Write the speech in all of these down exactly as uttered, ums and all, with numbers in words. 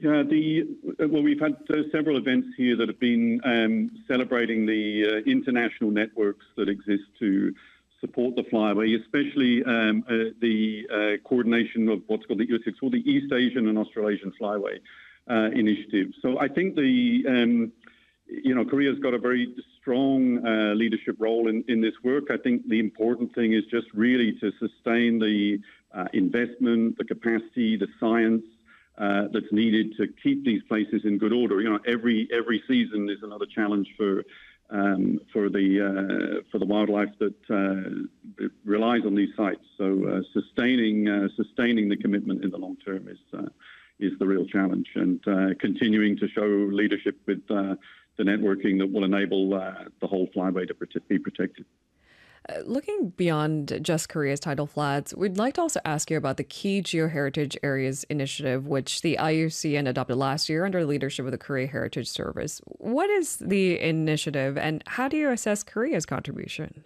Yeah, the well, we've had uh, several events here that have been um, celebrating the uh, international networks that exist to support the flyway, especially um, uh, the uh, coordination of what's called the, it's called the East Asian and Australasian Flyway uh, Initiative. So I think the um, you know Korea's got a very strong uh, leadership role in, in this work. I think the important thing is just really to sustain the uh, investment, the capacity, the science. Uh, that's needed to keep these places in good order. You know, every every season is another challenge for um, for the uh, for the wildlife that uh, relies on these sites. So uh, sustaining uh, sustaining the commitment in the long term is uh, is the real challenge, and uh, continuing to show leadership with uh, the networking that will enable uh, the whole flyway to prote- be protected. Uh, Looking beyond just Korea's tidal flats, we'd like to also ask you about the Key Geoheritage Areas Initiative, which the I U C N adopted last year under the leadership of the Korea Heritage Service. What is the initiative, and how do you assess Korea's contribution?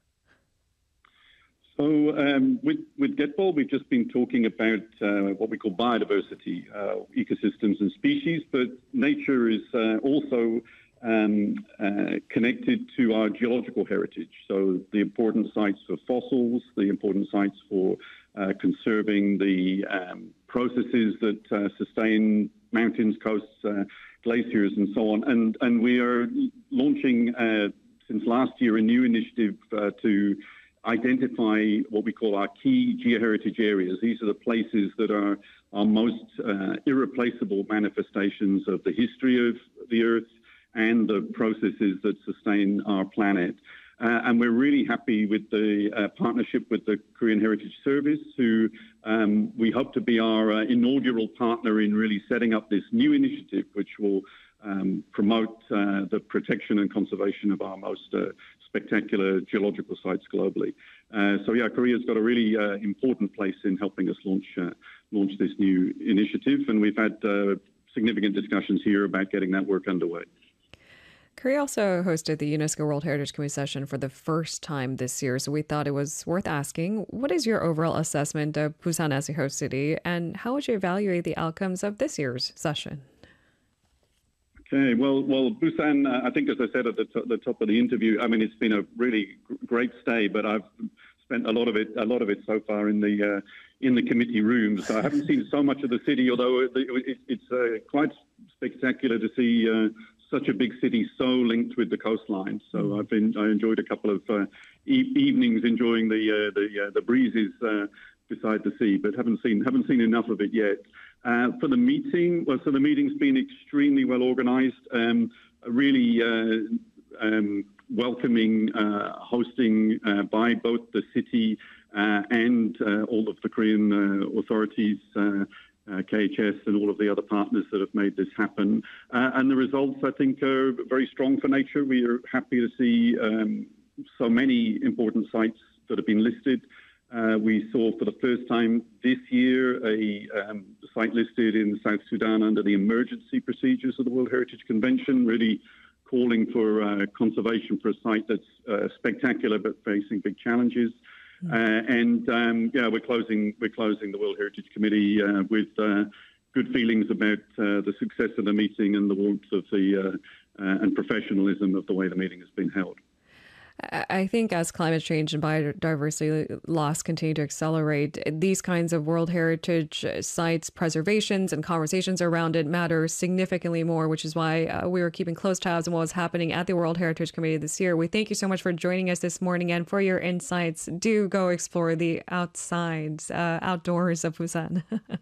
So um, with, with GetBall, we've just been talking about uh, what we call biodiversity, uh, ecosystems and species, but nature is uh, also um, uh, connected to our geological heritage. So the important sites for fossils, the important sites for uh, conserving the um, processes that uh, sustain mountains, coasts, uh, glaciers, and so on. And, and we are launching, uh, since last year, a new initiative uh, to identify what we call our key geoheritage areas. These are the places that are our most uh, irreplaceable manifestations of the history of the Earth and the processes that sustain our planet. Uh, and we're really happy with the uh, partnership with the Korean Heritage Service, who um, we hope to be our uh, inaugural partner in really setting up this new initiative, which will um, promote uh, the protection and conservation of our most uh, spectacular geological sites globally. Uh, so yeah, Korea's got a really uh, important place in helping us launch uh, launch this new initiative, and we've had uh, significant discussions here about getting that work underway. Korea also hosted the UNESCO World Heritage Committee session for the first time this year, so we thought it was worth asking, what is your overall assessment of Busan as a host city, and how would you evaluate the outcomes of this year's session? Okay, well, well, Busan, uh, I think, as I said at the, to- the top of the interview, I mean, it's been a really g- great stay, but I've spent a lot of it, a lot of it so far in the uh, in the committee rooms. So I haven't seen so much of the city, although it, it, it's uh, quite spectacular to see uh, such a big city so linked with the coastline. So I've been, I enjoyed a couple of uh, e- evenings enjoying the uh, the uh, the breezes uh, beside the sea, but haven't seen haven't seen enough of it yet. Uh, for the meeting, well, so the meeting's been extremely well organised, um, really uh, um, welcoming uh, hosting uh, by both the city uh, and uh, all of the Korean uh, authorities, uh, uh, K H S and all of the other partners that have made this happen. Uh, and the results, I think, are very strong for nature. We are happy to see um, so many important sites that have been listed. Uh, we saw for the first time this year a um, site listed in South Sudan under the emergency procedures of the World Heritage Convention, really calling for uh, conservation for a site that's uh, spectacular but facing big challenges. Mm. Uh, and um, yeah, we're closing we're closing the World Heritage Committee uh, with uh, good feelings about uh, the success of the meeting and the warmth of the uh, uh, and professionalism of the way the meeting has been held. I think as climate change and biodiversity loss continue to accelerate, these kinds of World Heritage sites, preservations and conversations around it matter significantly more, which is why uh, we were keeping close tabs on what was happening at the World Heritage Committee this year. We thank you so much for joining us this morning and for your insights. Do go explore the outsides, uh, outdoors of Busan.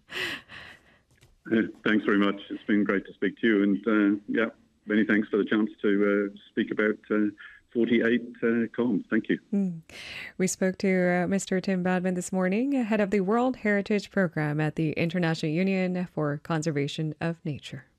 Yeah, thanks very much. It's been great to speak to you. And uh, yeah, many thanks for the chance to uh, speak about uh, forty-eight uh, columns. Thank you. Mm. We spoke to uh, Mister Tim Badman this morning, head of the World Heritage Program at the International Union for Conservation of Nature.